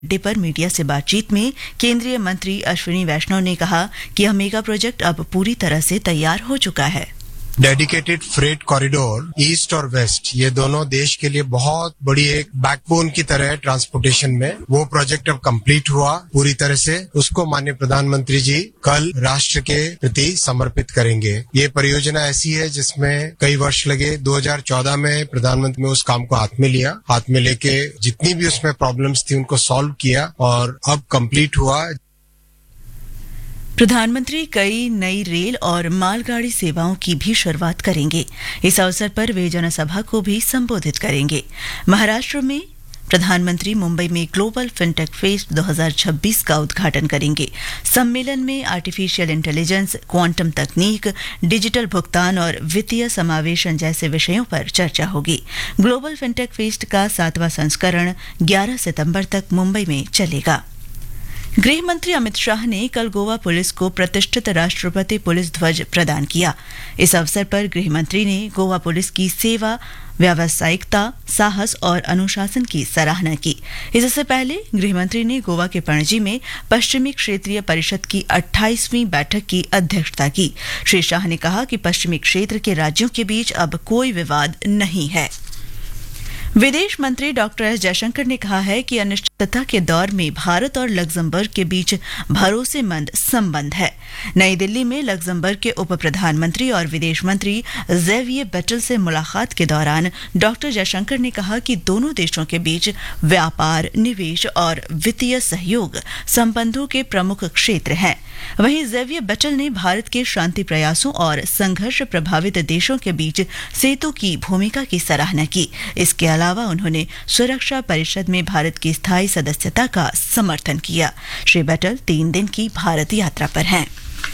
अड्डे पर मीडिया से बातचीत में केंद्रीय मंत्री अश्विनी वैष्णव ने कहा कि यह मेगा प्रोजेक्ट अब पूरी तरह से तैयार हो चुका है। डेडिकेटेड फ्रेट कॉरिडोर ईस्ट और वेस्ट, ये दोनों देश के लिए बहुत बड़ी एक बैकबोन की तरह है ट्रांसपोर्टेशन में। वो प्रोजेक्ट अब कंप्लीट हुआ पूरी तरह से। उसको माननीय प्रधानमंत्री जी कल राष्ट्र के प्रति समर्पित करेंगे। ये परियोजना ऐसी है जिसमें कई वर्ष लगे। 2014 में प्रधानमंत्री ने उस काम को हाथ में लिया, हाथ में लेके जितनी भी उसमें प्रॉब्लम्स थी उनको सॉल्व किया और अब कंप्लीट हुआ। प्रधानमंत्री कई नई रेल और मालगाड़ी सेवाओं की भी शुरुआत करेंगे। इस अवसर पर वे जनसभा को भी संबोधित करेंगे। महाराष्ट्र में प्रधानमंत्री मुंबई में ग्लोबल फिनटेक फेस्ट 2026 का उद्घाटन करेंगे। सम्मेलन में आर्टिफिशियल इंटेलिजेंस, क्वांटम तकनीक, डिजिटल भुगतान और वित्तीय समावेशन जैसे विषयों पर चर्चा होगी। ग्लोबल फिनटेक फेस्ट का 7वां संस्करण 11 सितंबर तक मुंबई में चलेगा। गृह मंत्री अमित शाह ने कल गोवा पुलिस को प्रतिष्ठित राष्ट्रपति पुलिस ध्वज प्रदान किया। इस अवसर पर गृह मंत्री ने गोवा पुलिस की सेवा, व्यावसायिकता, साहस और अनुशासन की सराहना की। इससे पहले गृह मंत्री ने गोवा के पणजी में पश्चिमी क्षेत्रीय परिषद की 28वीं बैठक की अध्यक्षता की। श्री शाह ने कहा कि पश्चिमी क्षेत्र के राज्यों के बीच अब कोई विवाद नहीं है। विदेश मंत्री डॉक्टर एस जयशंकर ने कहा है कि अनिश्चितता के दौर में भारत और लग्जमबर्ग के बीच भरोसेमंद संबंध है। नई दिल्ली में लग्जमबर्ग के उप प्रधानमंत्री और विदेश मंत्री ज़ेवियर बेटल से मुलाकात के दौरान डॉक्टर जयशंकर ने कहा कि दोनों देशों के बीच व्यापार, निवेश और वित्तीय सहयोग संबंधों के प्रमुख क्षेत्र हैं। वहीं ज़ेवियर बेटल ने भारत के शांति प्रयासों और संघर्ष प्रभावित देशों के बीच सेतु की भूमिका की सराहना की। इसके अलावा उन्होंने सुरक्षा परिषद में भारत की स्थायी सदस्यता का समर्थन किया। श्री बेटल 3 दिन की भारत यात्रा पर हैं।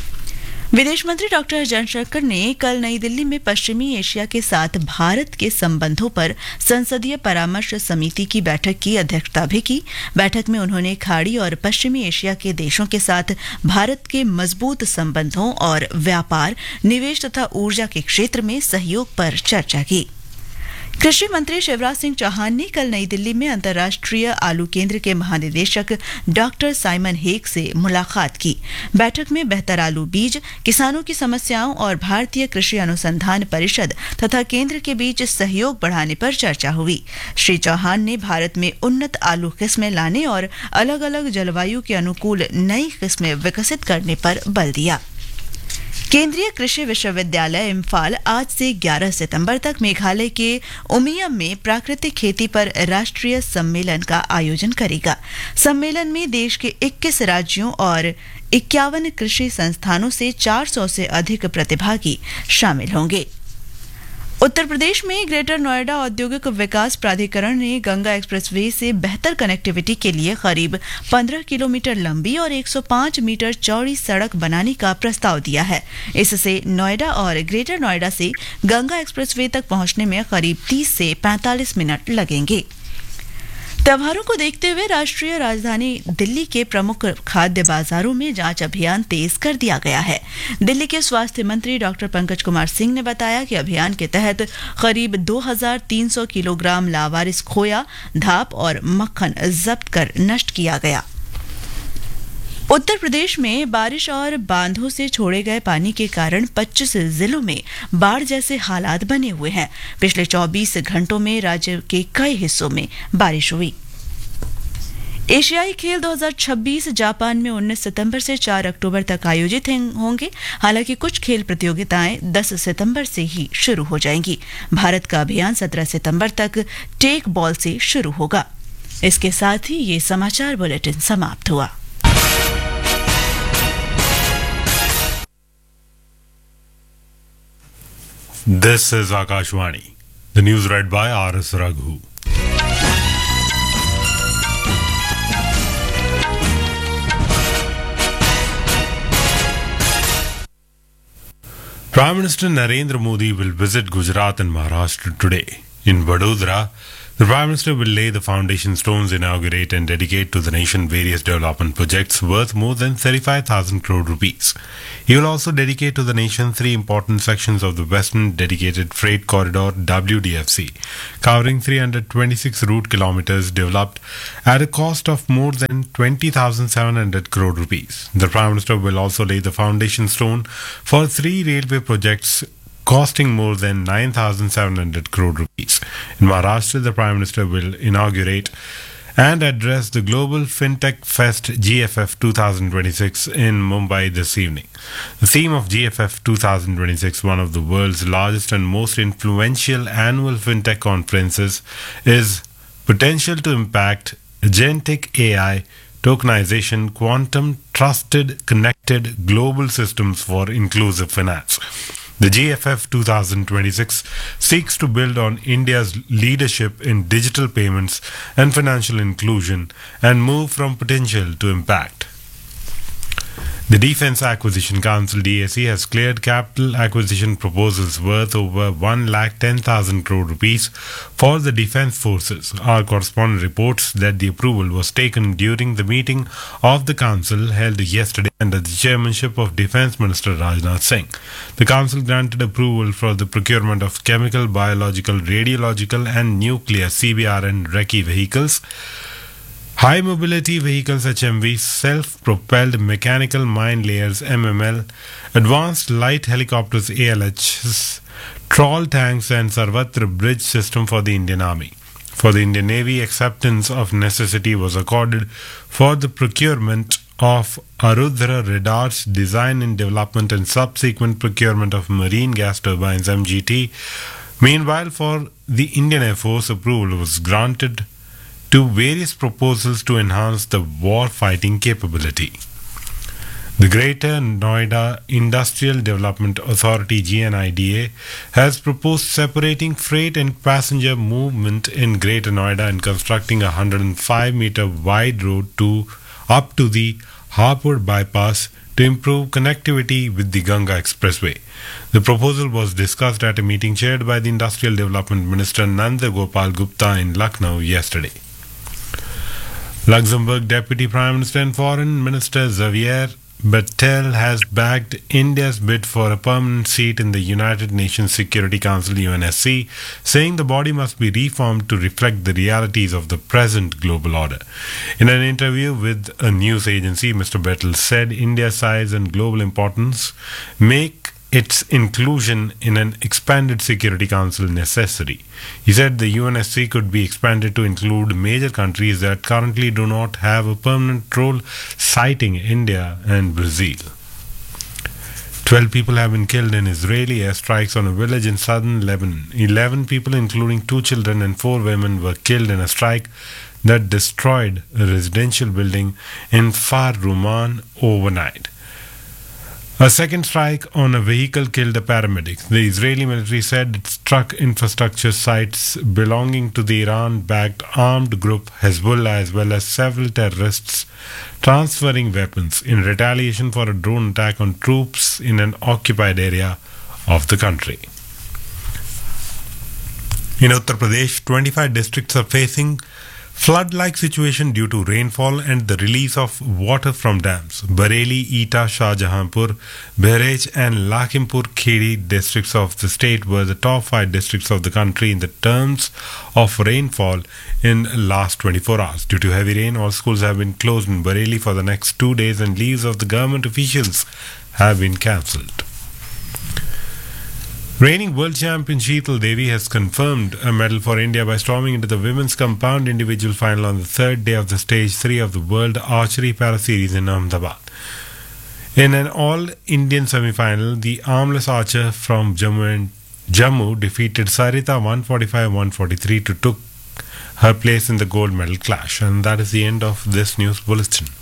विदेश मंत्री डॉक्टर जयशंकर ने कल नई दिल्ली में पश्चिमी एशिया के साथ भारत के संबंधों पर संसदीय परामर्श समिति की बैठक की अध्यक्षता भी की। बैठक में उन्होंने खाड़ी और पश्चिमी एशिया के देशों के साथ भारत के मजबूत संबंधों और व्यापार, निवेश तथा ऊर्जा के क्षेत्र में सहयोग पर चर्चा की। कृषि मंत्री शिवराज सिंह चौहान ने कल नई दिल्ली में अंतर्राष्ट्रीय आलू केंद्र के महानिदेशक डॉक्टर साइमन हेग से मुलाकात की। बैठक में बेहतर आलू बीज, किसानों की समस्याओं और भारतीय कृषि अनुसंधान परिषद तथा केंद्र के बीच सहयोग बढ़ाने पर चर्चा हुई। श्री चौहान ने भारत में उन्नत आलू किस्में लाने और अलग अलग जलवायु के अनुकूल नई किस्में विकसित करने पर बल दिया। केंद्रीय कृषि विश्वविद्यालय इम्फाल आज से 11 सितंबर तक मेघालय के उमियम में प्राकृतिक खेती पर राष्ट्रीय सम्मेलन का आयोजन करेगा। सम्मेलन में देश के 21 राज्यों और 51 कृषि संस्थानों से 400 से अधिक प्रतिभागी शामिल होंगे। उत्तर प्रदेश में ग्रेटर नोएडा औद्योगिक विकास प्राधिकरण ने गंगा एक्सप्रेसवे से बेहतर कनेक्टिविटी के लिए करीब 15 किलोमीटर लंबी और 105 मीटर चौड़ी सड़क बनाने का प्रस्ताव दिया है। इससे नोएडा और ग्रेटर नोएडा से गंगा एक्सप्रेसवे तक पहुंचने में करीब 30 से 45 मिनट लगेंगे। त्योहारों को देखते हुए राष्ट्रीय राजधानी दिल्ली के प्रमुख खाद्य बाजारों में जांच अभियान तेज कर दिया गया है। दिल्ली के स्वास्थ्य मंत्री डॉक्टर पंकज कुमार सिंह ने बताया कि अभियान के तहत करीब 2300 किलोग्राम लावारिस खोया, धाप और मक्खन जब्त कर नष्ट किया गया। उत्तर प्रदेश में बारिश और बांधों से छोड़े गए पानी के कारण 25 जिलों में बाढ़ जैसे हालात बने हुए हैं। पिछले 24 घंटों में राज्य के कई हिस्सों में बारिश हुई। एशियाई खेल 2026 जापान में 19 सितंबर से 4 अक्टूबर तक आयोजित होंगे। हालांकि कुछ खेल प्रतियोगिताएं 10 सितंबर से ही शुरू हो जाएंगी। भारत का अभियान 17 सितंबर तक टेक बॉल से शुरू होगा। इसके साथ ही ये समाचार बुलेटिन समाप्त हुआ। This is Akashvani. The news read by R.S. Raghu. Prime Minister Narendra Modi will visit Gujarat and Maharashtra today. In Vadodara, The Prime Minister will lay the foundation stones, inaugurate and dedicate to the nation various development projects worth more than 35,000 crore rupees. He will also dedicate to the nation 3 important sections of the Western Dedicated Freight Corridor WDFC, covering 326 route kilometers developed at a cost of more than 20,700 crore rupees. The Prime Minister will also lay the foundation stone for 3 railway projects costing more than 9,700 crore rupees. In Maharashtra, the Prime Minister will inaugurate and address the Global FinTech Fest GFF 2026 in Mumbai this evening. The theme of GFF 2026, one of the world's largest and most influential annual FinTech conferences, is Potential to Impact Agentic AI, Tokenization, Quantum, Trusted, Connected Global Systems for Inclusive Finance. The GFF 2026 seeks to build on India's leadership in digital payments and financial inclusion and move from potential to impact. The Defence Acquisition Council (DAC) has cleared capital acquisition proposals worth over 1,10,000 crore rupees for the defence forces. Our correspondent reports that the approval was taken during the meeting of the council held yesterday under the chairmanship of Defence Minister Rajnath Singh. The council granted approval for the procurement of chemical, biological, radiological and nuclear CBR and Recce vehicles, high mobility vehicles HMV, self-propelled mechanical mine layers MML, advanced light helicopters ALHs, trawl tanks and Sarvatra bridge system for the Indian Army. For the Indian Navy, acceptance of necessity was accorded for the procurement of Arudhra radars, design and development and subsequent procurement of marine gas turbines MGT. Meanwhile, for the Indian Air Force, approval was granted to various proposals to enhance the war-fighting capability. The Greater Noida Industrial Development Authority (GNIDA) has proposed separating freight and passenger movement in Greater Noida and constructing a 105-meter wide road up to the Hapur bypass to improve connectivity with the Ganga Expressway. The proposal was discussed at a meeting chaired by the Industrial Development Minister Nanda Gopal Gupta in Lucknow yesterday. Luxembourg Deputy Prime Minister and Foreign Minister Xavier Bettel has backed India's bid for a permanent seat in the United Nations Security Council UNSC, saying the body must be reformed to reflect the realities of the present global order. In an interview with a news agency, Mr. Bettel said India's size and global importance make its inclusion in an expanded Security Council necessary. He said the UNSC could be expanded to include major countries that currently do not have a permanent role, citing India and Brazil. 12 people have been killed in Israeli airstrikes on a village in southern Lebanon. 11 people, including 2 children and 4 women, were killed in a strike that destroyed a residential building in Far Ruman overnight. A second strike on a vehicle killed a paramedic. The Israeli military said it struck infrastructure sites belonging to the Iran-backed armed group Hezbollah as well as several terrorists transferring weapons in retaliation for a drone attack on troops in an occupied area of the country. In Uttar Pradesh, 25 districts are facing flood-like situation due to rainfall and the release of water from dams. Bareilly, Etah, Shahjahanpur, Bharej and Lakhimpur Kheri districts of the state were the top 5 districts of the country in the terms of rainfall in last 24 hours. Due to heavy rain, all schools have been closed in Bareilly for the next 2 days and leaves of the government officials have been cancelled. Reigning world champion Sheetal Devi has confirmed a medal for India by storming into the women's compound individual final on the third day of the Stage 3 of the World Archery Para Series in Ahmedabad. In an all-Indian semi-final, the armless archer from Jammu defeated Sarita 145-143 to took her place in the gold medal clash. And that is the end of this news bulletin.